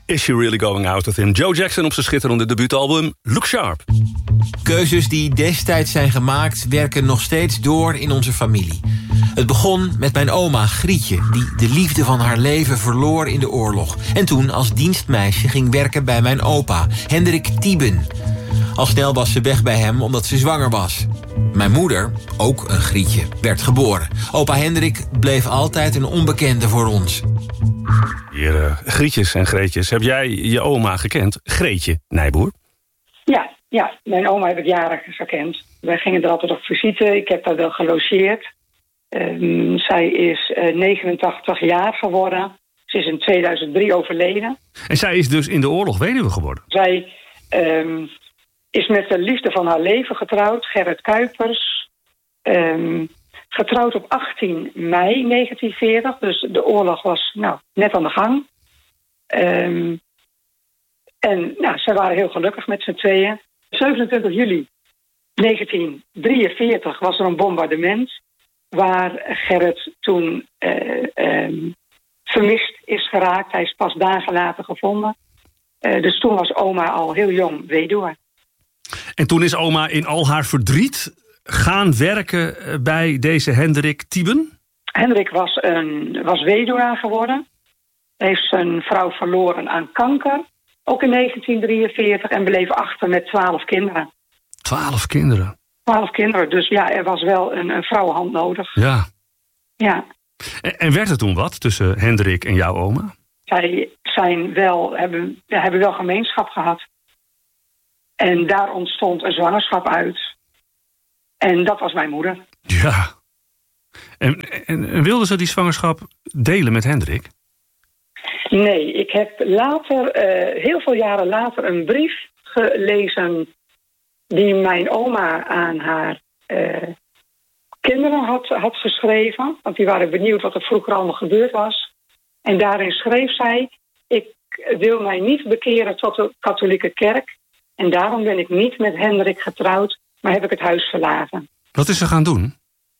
Is She Really Going Out With Him? Joe Jackson op zijn schitterende debuutalbum Look Sharp. Keuzes die destijds zijn gemaakt werken nog steeds door in onze familie. Het begon met mijn oma Grietje, die de liefde van haar leven verloor in de oorlog. En toen als dienstmeisje ging werken bij mijn opa, Hendrik Tieben. Al snel was ze weg bij hem omdat ze zwanger was. Mijn moeder, ook een Grietje, werd geboren. Opa Hendrik bleef altijd een onbekende voor ons. Hier, Grietjes en Greetjes. Heb jij je oma gekend? Greetje Nijboer? Ja, mijn oma heb ik jaren gekend. Wij gingen er altijd op visite. Ik heb daar wel gelogeerd. Zij is 89 jaar geworden. Ze is in 2003 overleden. En zij is dus in de oorlog weduwe geworden? Zij is met de liefde van haar leven getrouwd, Gerrit Kuipers. Getrouwd op 18 mei 1940, dus de oorlog was net aan de gang. En zij waren heel gelukkig met z'n tweeën. 27 juli 1943 was er een bombardement waar Gerrit toen vermist is geraakt. Hij is pas dagen later gevonden. Dus toen was oma al heel jong weduwe. En toen is oma in al haar verdriet gaan werken bij deze Hendrik Tieben? Hendrik was weduwnaar geworden. Hij heeft zijn vrouw verloren aan kanker. Ook in 1943 en bleef achter met 12 kinderen. 12 kinderen? 12 kinderen, dus ja, er was wel een vrouwenhand nodig. Ja. En werd er toen wat tussen Hendrik en jouw oma? Zij hebben wel gemeenschap gehad. En daar ontstond een zwangerschap uit. En dat was mijn moeder. Ja. En wilde ze die zwangerschap delen met Hendrik? Nee, ik heb later, heel veel jaren later, een brief gelezen die mijn oma aan haar kinderen had geschreven. Want die waren benieuwd wat er vroeger allemaal gebeurd was. En daarin schreef zij: ik wil mij niet bekeren tot de katholieke kerk. En daarom ben ik niet met Hendrik getrouwd, maar heb ik het huis verlaten. Wat is ze gaan doen?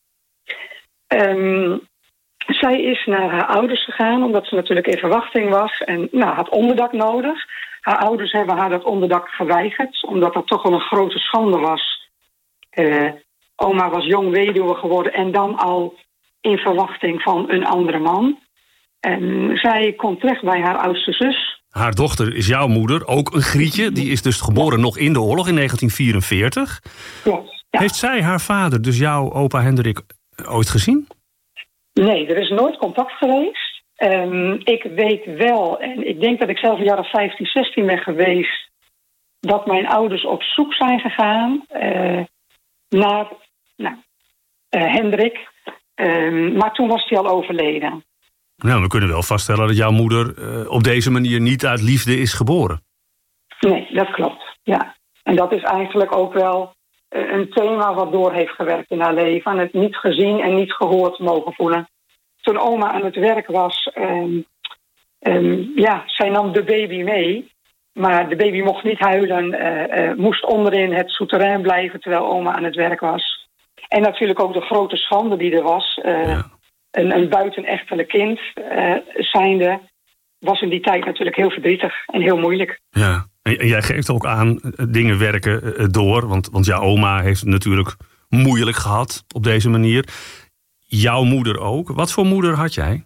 Zij is naar haar ouders gegaan, omdat ze natuurlijk in verwachting was en had onderdak nodig. Haar ouders hebben haar dat onderdak geweigerd, omdat dat toch wel een grote schande was. Oma was jong weduwe geworden en dan al in verwachting van een andere man. En zij komt terecht bij haar oudste zus. Haar dochter is jouw moeder, ook een Grietje. Die is dus geboren nog in de oorlog in 1944. Ja. Heeft zij haar vader, dus jouw opa Hendrik, ooit gezien? Nee, er is nooit contact geweest. Ik weet wel, en ik denk dat ik zelf in jaren 15, 16 ben geweest, dat mijn ouders op zoek zijn gegaan naar Hendrik. Maar toen was hij al overleden. Nou, we kunnen wel vaststellen dat jouw moeder op deze manier niet uit liefde is geboren. Nee, dat klopt, ja. En dat is eigenlijk ook wel een thema wat door heeft gewerkt in haar leven. Aan het niet gezien en niet gehoord mogen voelen. Toen oma aan het werk was, zij nam de baby mee. Maar de baby mocht niet huilen, moest onderin het souterrain blijven terwijl oma aan het werk was. En natuurlijk ook de grote schande die er was. Een buitenechtelijk kind zijnde was in die tijd natuurlijk heel verdrietig en heel moeilijk. Ja, en jij geeft ook aan, dingen werken door. Want jouw oma heeft het natuurlijk moeilijk gehad op deze manier. Jouw moeder ook. Wat voor moeder had jij?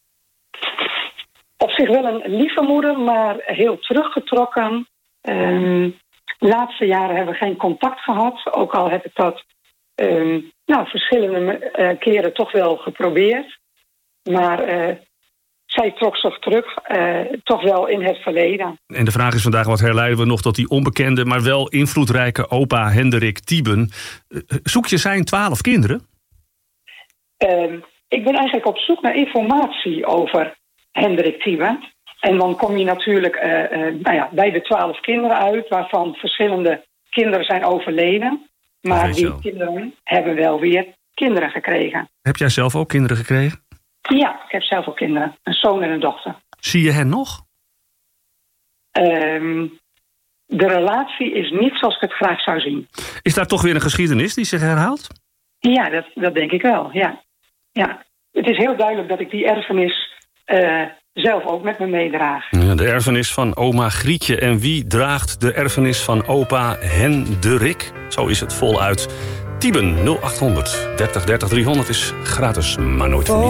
Op zich wel een lieve moeder, maar heel teruggetrokken. De laatste jaren hebben we geen contact gehad. Ook al heb ik dat verschillende keren toch wel geprobeerd. Maar zij trok zich terug, toch wel in het verleden. En de vraag is vandaag, wat herleiden we nog tot die onbekende, maar wel invloedrijke opa Hendrik Tieben? Zoek je zijn 12 kinderen? Ik ben eigenlijk op zoek naar informatie over Hendrik Tieben. En dan kom je natuurlijk bij de 12 kinderen uit, waarvan verschillende kinderen zijn overleden. Maar die kinderen hebben wel weer kinderen gekregen. Heb jij zelf ook kinderen gekregen? Ja, ik heb zelf ook kinderen. Een zoon en een dochter. Zie je hen nog? De relatie is niet zoals ik het graag zou zien. Is daar toch weer een geschiedenis die zich herhaalt? Ja, dat denk ik wel, ja. Het is heel duidelijk dat ik die erfenis zelf ook met me meedragen. Ja, de erfenis van oma Grietje. En wie draagt de erfenis van opa Hendrik? Zo is het voluit. Tieben 0800 30 30 300 is gratis, maar nooit vernieuwd.